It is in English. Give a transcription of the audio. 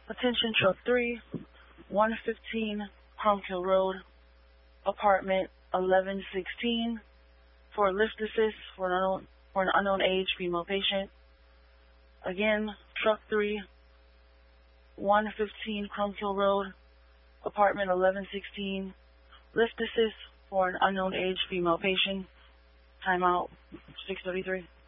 Attention truck 3, 115 Crumpkill Road, apartment 1116, for lift assist for an unknown age female patient. Again, truck 3, 115 Crumpkill Road, apartment 1116, lift assist for an unknown age female patient. Timeout 6:33.